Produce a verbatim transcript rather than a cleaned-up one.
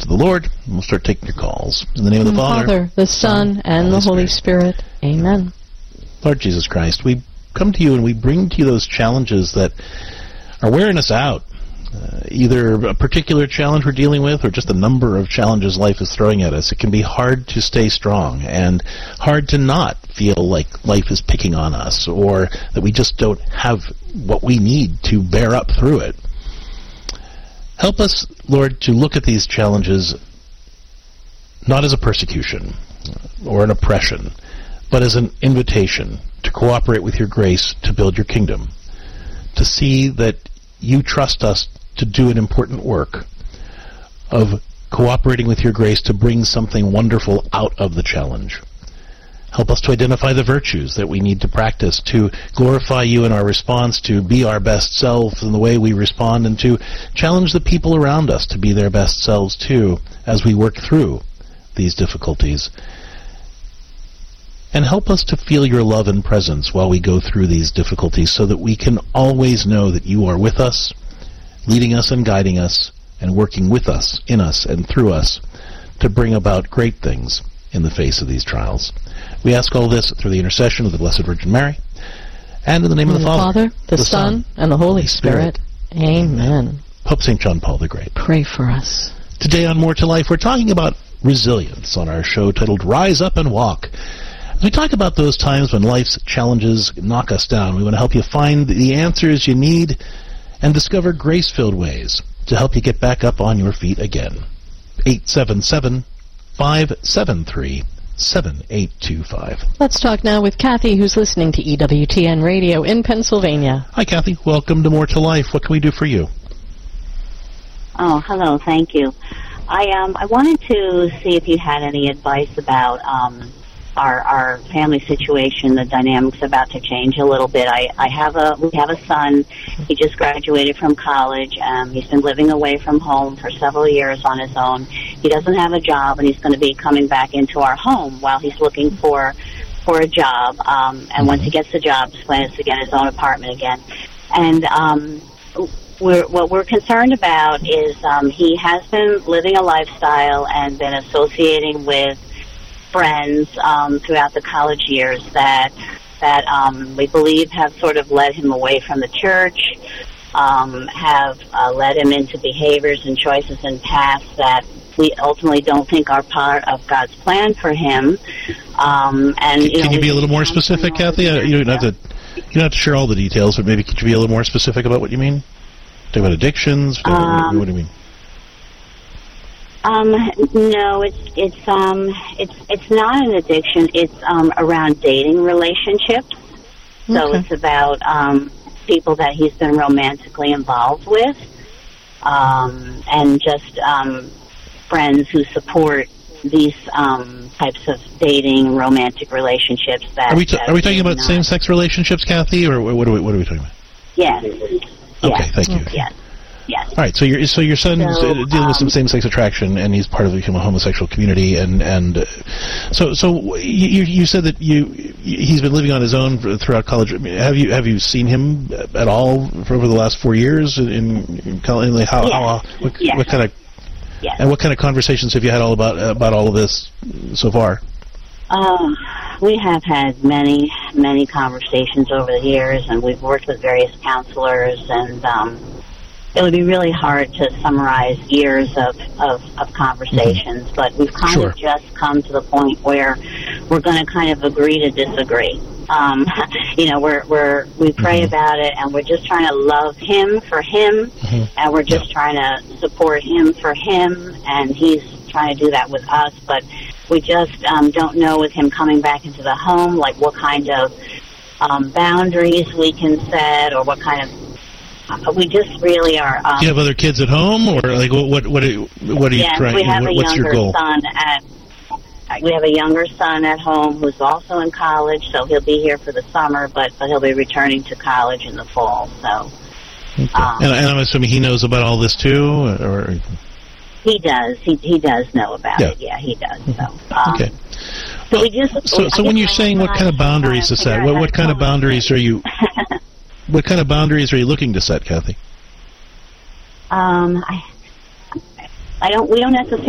the Lord, and we'll start taking your calls. In the name of the Father, Father, the Son, and the Holy Spirit. Amen. Lord Jesus Christ, we come to you and we bring to you those challenges that are wearing us out. Uh, either a particular challenge we're dealing with or just a number of challenges life is throwing at us. It can be hard to stay strong and hard to not feel like life is picking on us or that we just don't have what we need to bear up through it. Help us, Lord, to look at these challenges not as a persecution or an oppression, but as an invitation to cooperate with your grace to build your kingdom, to see that you trust us to do an important work of cooperating with your grace to bring something wonderful out of the challenge. Help us to identify the virtues that we need to practice to glorify you in our response, to be our best selves in the way we respond, and to challenge the people around us to be their best selves too as we work through these difficulties. And help us to feel your love and presence while we go through these difficulties so that we can always know that you are with us, leading us and guiding us, and working with us, in us, and through us to bring about great things in the face of these trials. We ask all this through the intercession of the Blessed Virgin Mary, and in the name in of the, the Father, Father, the, the Son, and the Holy Spirit. Spirit. Amen. Pope Saint John Paul the Great. Pray for us. Today on More to Life, we're talking about resilience on our show titled Rise Up and Walk. As we talk about those times when life's challenges knock us down, we want to help you find the answers you need and discover grace-filled ways to help you get back up on your feet again. eight seven seven, five seven three, seven eight two five. Let's talk now with Kathy, who's listening to E W T N Radio in Pennsylvania. Hi, Kathy. Welcome to More to Life. What can we do for you? Oh, hello. Thank you. I um I wanted to see if you had any advice about um our our family situation. The dynamics about to change a little bit. I I have a we have a son. He just graduated from college. Um, he's been living away from home for several years on his own. He doesn't have a job, and he's going to be coming back into our home while he's looking for for a job. Um, and once he gets the job, his plan is to get his own apartment again. And um, we're, what we're concerned about is um, he has been living a lifestyle and been associating with friends um, throughout the college years that that um, we believe have sort of led him away from the church, um, have uh, led him into behaviors and choices and paths that we ultimately don't think are part of God's plan for him. Um, and Can you, know, you be a little more specific, Kathy? Uh, you don't have to. You don't have to share all the details, but maybe could you be a little more specific about what you mean? Talk about addictions. Um, what do you mean? Um, no, it's it's um it's it's not an addiction. It's um around dating relationships. So Okay. it's about um people that he's been romantically involved with, um, and just um friends who support these um types of dating romantic relationships. That Are we, ta- are we talking about not- same-sex relationships, Kathy, or what are we what are we talking about? Yes. Okay, Yes. thank you. Yes. Yes. All right, so your so your son's So, uh, dealing with some um, same-sex attraction, and he's part of the homosexual community, and and uh, so so you you said that you he's been living on his own throughout college. I mean, have you have you seen him at all for over the last four years in, in college? Like how, Yes. how what, Yes. what kind of Yes. and what kind of conversations have you had all about about all of this so far? Um, we have had many, many conversations over the years, and we've worked with various counselors, and um, it would be really hard to summarize years of, of, of conversations, mm-hmm. but we've kind Sure. of just come to the point where we're going to kind of agree to disagree. Um, you know, we're, we're, we pray mm-hmm. about it, and we're just trying to love him for him, mm-hmm. and we're just yeah. trying to support him for him, and he's trying to do that with us, but we just um, don't know with him coming back into the home, like what kind of um, boundaries we can set, or what kind of. Uh, we just really are. Um, Do you have other kids at home, or like what what what are you, what are you yes, trying? we have what, a what's younger your goal? son at. We have a younger son at home who's also in college, so he'll be here for the summer, but, but he'll be returning to college in the fall. So. Okay. Um, and, and I'm assuming he knows about all this too, or. He does. He he does know about yeah. it. Yeah, he does. So. Um, okay. So well, we just. So, so when you're saying what kind of boundaries to set, what what kind of boundaries are you? What kind of boundaries are you looking to set, Kathy? Um, I. I don't. We don't necessarily.